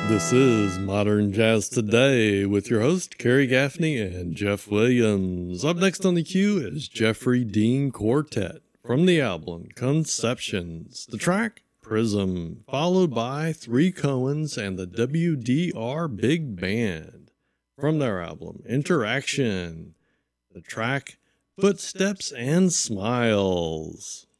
This is Modern Jazz Today with your host, Kerry Gaffney and Jeff Williams. Up next on the queue is Jeffrey Dean Quartet from the album Conceptions. The track, Prism, followed by Three Cohens and the WDR Big Band from their album Interaction. The track, Footsteps and Smiles.